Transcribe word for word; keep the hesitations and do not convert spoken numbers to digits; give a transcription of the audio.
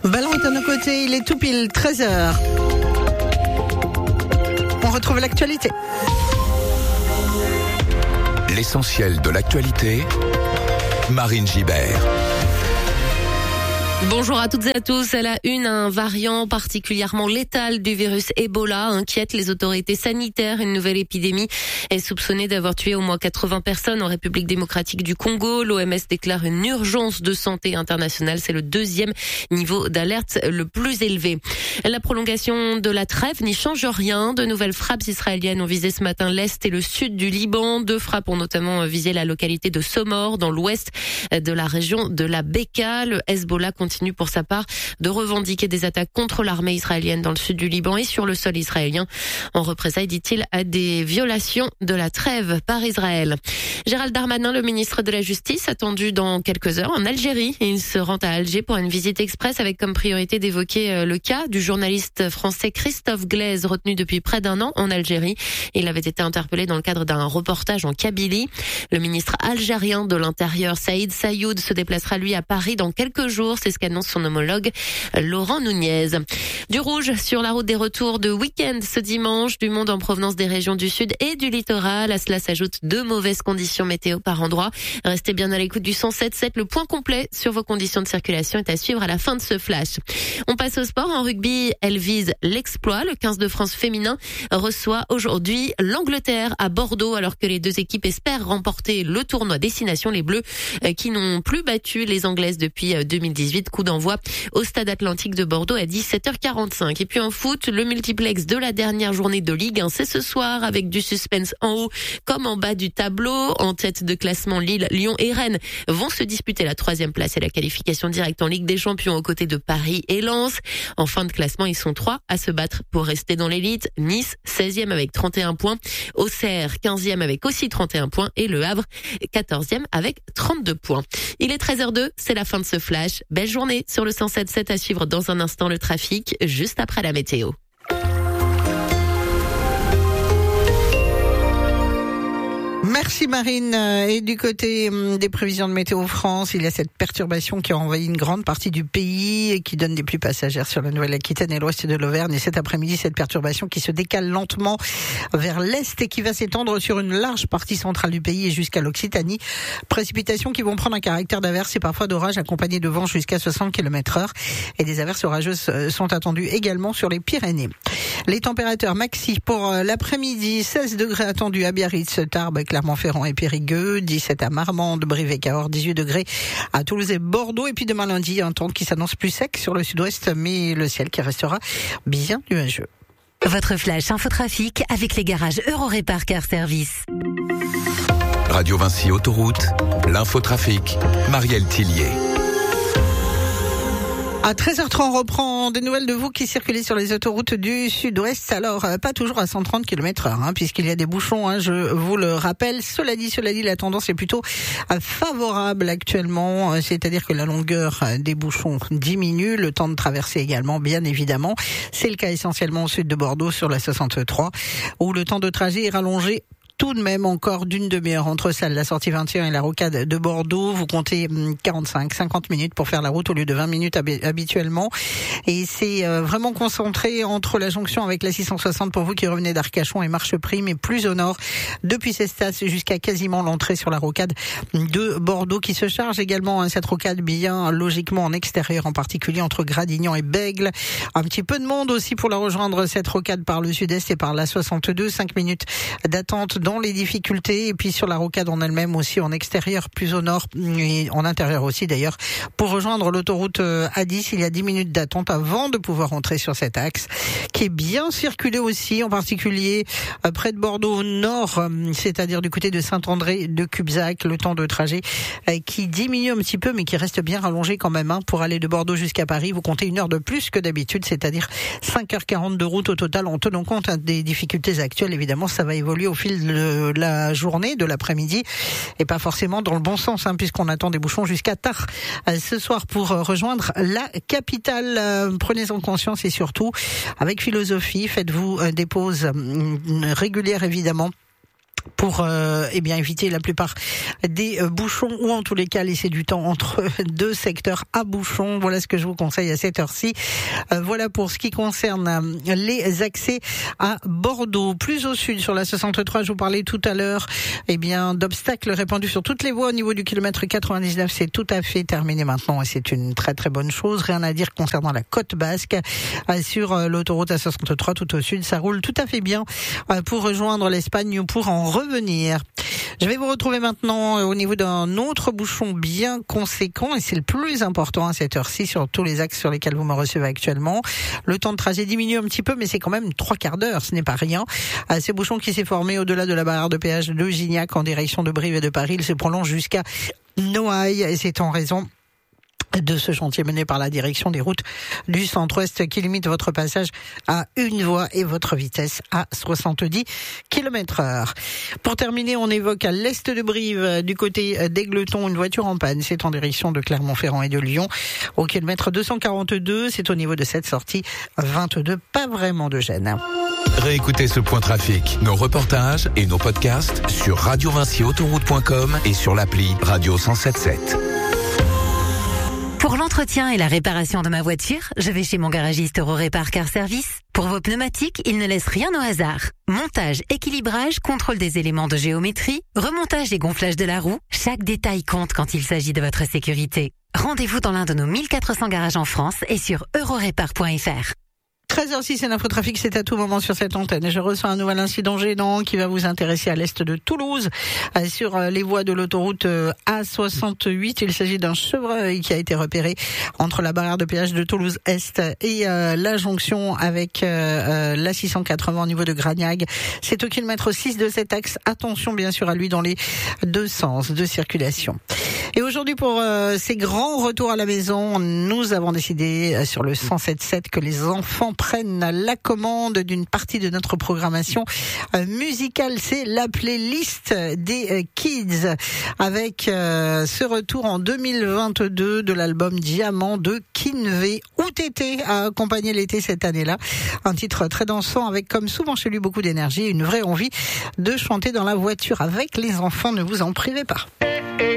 Ballon est à nos côtés, il est tout pile treize heures. On retrouve l'actualité. L'essentiel de l'actualité, Marine Gibert. Bonjour à toutes et à tous. À la une, un variant particulièrement létal du virus Ebola inquiète les autorités sanitaires. Une nouvelle épidémie est soupçonnée d'avoir tué au moins quatre-vingts personnes en République démocratique du Congo. L'O M S déclare une urgence de santé internationale. C'est le deuxième niveau d'alerte le plus élevé. La prolongation de la trêve n'y change rien. De nouvelles frappes israéliennes ont visé ce matin l'est et le sud du Liban. Deux frappes ont notamment visé la localité de Somor, dans l'ouest de la région de la Beka. Le Hezbollah continue pour sa part de revendiquer des attaques contre l'armée israélienne dans le sud du Liban et sur le sol israélien, en représailles, dit-il, à des violations de la trêve par Israël. Gérald Darmanin, le ministre de la Justice, attendu dans quelques heures en Algérie. Il se rend à Alger pour une visite express avec comme priorité d'évoquer le cas du journaliste français Christophe Glaise, retenu depuis près d'un an en Algérie. Il avait été interpellé dans le cadre d'un reportage en Kabylie. Le ministre algérien de l'Intérieur, Saïd Sayoud, se déplacera lui à Paris dans quelques jours. C'est ce qu'annonce son homologue Laurent Nunez. Du rouge sur la route des retours de week-end ce dimanche, du monde en provenance des régions du sud et du littoral. À cela s'ajoutent deux mauvaises conditions météo par endroit. Restez bien à l'écoute du cent sept sept. Le point complet sur vos conditions de circulation est à suivre à la fin de ce flash. On passe au sport. En rugby, elle vise l'exploit. Le quinze de France féminin reçoit aujourd'hui l'Angleterre à Bordeaux, alors que les deux équipes espèrent remporter le tournoi Destination. Les Bleus qui n'ont plus battu les Anglaises depuis deux mille dix-huit. Coup d'envoi au Stade Atlantique de Bordeaux à dix-sept heures quarante-cinq. Et puis en foot, le multiplex de la dernière journée de Ligue un, c'est ce soir avec du suspense en haut comme en bas du tableau. En tête de classement, Lille, Lyon et Rennes vont se disputer la troisième place et la qualification directe en Ligue des Champions aux côtés de Paris et Lens. En fin de classement, ils sont trois à se battre pour rester dans l'élite. Nice, seizième avec trente et un points. Auxerre, quinzième avec aussi trente et un points. Et Le Havre, quatorzième avec trente-deux points. Il est treize heures deux, c'est la fin de ce flash. Belle journée sur le cent sept sept, à suivre dans un instant le trafic, juste après la météo. Merci Marine. Et du côté des prévisions de Météo France, il y a cette perturbation qui a envahi une grande partie du pays et qui donne des pluies passagères sur la Nouvelle-Aquitaine et l'ouest de l'Auvergne. Et cet après-midi, cette perturbation qui se décale lentement vers l'est et qui va s'étendre sur une large partie centrale du pays et jusqu'à l'Occitanie. Précipitations qui vont prendre un caractère d'averse et parfois d'orage accompagnées de vents jusqu'à soixante kilomètres heure. Et des averses orageuses sont attendues également sur les Pyrénées. Les températures maxi pour l'après-midi, seize degrés attendus à Biarritz, Tarbes, Clermont-Ferrand et Périgueux, dix-sept à Marmande, Brive et Cahors, dix-huit degrés à Toulouse et Bordeaux. Et puis demain lundi, un temps qui s'annonce plus sec sur le sud-ouest, mais le ciel qui restera bien nuageux. Votre flash infotrafic avec les garages Eurorépar Car Service. Radio Vinci Autoroute, l'infotrafic, Marielle Tillier. À treize heures trente, on reprend des nouvelles de vous qui circulez sur les autoroutes du sud-ouest. Alors, euh, pas toujours à cent trente kilomètres heure, hein, puisqu'il y a des bouchons, hein, je vous le rappelle. Cela dit, cela dit, la tendance est plutôt euh, favorable actuellement, euh, c'est-à-dire que la longueur euh, des bouchons diminue, le temps de traverser également, bien évidemment. C'est le cas essentiellement au sud de Bordeaux, sur la soixante-trois, où le temps de trajet est rallongé tout de même encore d'une demi-heure entre celle la sortie vingt et un et la rocade de Bordeaux. Vous comptez quarante-cinq, cinquante minutes pour faire la route au lieu de vingt minutes habituellement. Et c'est vraiment concentré entre la jonction avec la six cent soixante pour vous qui revenez d'Arcachon et Marcheprime, mais plus au nord, depuis Cestas jusqu'à quasiment l'entrée sur la rocade de Bordeaux, qui se charge également, hein, cette rocade bien logiquement en extérieur, en particulier entre Gradignan et Bègle. Un petit peu de monde aussi pour la rejoindre, cette rocade par le sud-est et par la soixante-deux. cinq minutes d'attente dans les difficultés, et puis sur la rocade en elle-même aussi en extérieur, plus au nord et en intérieur aussi d'ailleurs. Pour rejoindre l'autoroute A dix, il y a dix minutes d'attente avant de pouvoir entrer sur cet axe qui est bien circulé aussi, en particulier près de Bordeaux au nord, c'est-à-dire du côté de Saint-André de Cubzac. Le temps de trajet qui diminue un petit peu mais qui reste bien rallongé quand même, hein. Pour aller de Bordeaux jusqu'à Paris, vous comptez une heure de plus que d'habitude, c'est-à-dire cinq heures quarante de route au total, en tenant compte des difficultés actuelles. Évidemment, ça va évoluer au fil de la journée, de l'après-midi, et pas forcément dans le bon sens, hein, puisqu'on attend des bouchons jusqu'à tard ce soir pour rejoindre la capitale. Prenez-en conscience et surtout, avec philosophie, faites-vous des pauses régulières évidemment pour euh, eh bien éviter la plupart des euh, bouchons, ou en tous les cas laisser du temps entre deux secteurs à bouchons. Voilà ce que je vous conseille à cette heure-ci. Euh, voilà pour ce qui concerne euh, les accès à Bordeaux. Plus au sud, sur la soixante-trois, je vous parlais tout à l'heure eh bien d'obstacles répandus sur toutes les voies au niveau du kilomètre quatre-vingt-dix-neuf. C'est tout à fait terminé maintenant et c'est une très très bonne chose. Rien à dire concernant la côte basque. Euh, sur euh, l'autoroute A soixante-trois tout au sud, ça roule tout à fait bien euh, pour rejoindre l'Espagne ou pour en revenir. Je vais vous retrouver maintenant au niveau d'un autre bouchon bien conséquent, et c'est le plus important à cette heure-ci sur tous les axes sur lesquels vous me recevez actuellement. Le temps de trajet diminue un petit peu, mais c'est quand même trois quarts d'heure, ce n'est pas rien. Ce bouchon qui s'est formé au-delà de la barrière de péage de Gignac en direction de Brive et de Paris, il se prolonge jusqu'à Noailles, et c'est en raison de ce chantier mené par la direction des routes du centre-ouest qui limite votre passage à une voie et votre vitesse à soixante-dix kilomètres heure. Pour terminer, on évoque à l'est de Brive, du côté d'Égletons, une voiture en panne. C'est en direction de Clermont-Ferrand et de Lyon. Au kilomètre deux cent quarante-deux, c'est au niveau de cette sortie vingt-deux. Pas vraiment de gêne. Réécoutez ce point trafic, nos reportages et nos podcasts sur radio vinci autoroute point com et sur l'appli Radio cent sept sept. Pour l'entretien et la réparation de ma voiture, je vais chez mon garagiste Eurorépar Car Service. Pour vos pneumatiques, il ne laisse rien au hasard. Montage, équilibrage, contrôle des éléments de géométrie, remontage et gonflage de la roue, chaque détail compte quand il s'agit de votre sécurité. Rendez-vous dans l'un de nos mille quatre cents garages en France et sur eurorépar point f r. treize heures six, c'est l'infotrafic, c'est à tout moment sur cette antenne. Je reçois un nouvel incident gênant qui va vous intéresser à l'est de Toulouse, sur les voies de l'autoroute A soixante-huit. Il s'agit d'un chevreuil qui a été repéré entre la barrière de péage de Toulouse-Est et euh, la jonction avec euh, la six cent quatre-vingts au niveau de Gragnac. C'est au kilomètre six de cet axe. Attention bien sûr à lui dans les deux sens de circulation. Et aujourd'hui, pour euh, ces grands retours à la maison, nous avons décidé euh, sur le cent sept sept que les enfants prennent la commande d'une partie de notre programmation euh, musicale. C'est la playlist des euh, Kids, avec euh, ce retour en deux mille vingt-deux de l'album Diamant de Kinvey. Où t'étais à accompagner l'été cette année-là. Un titre très dansant avec, comme souvent chez lui, beaucoup d'énergie et une vraie envie de chanter dans la voiture avec les enfants. Ne vous en privez pas.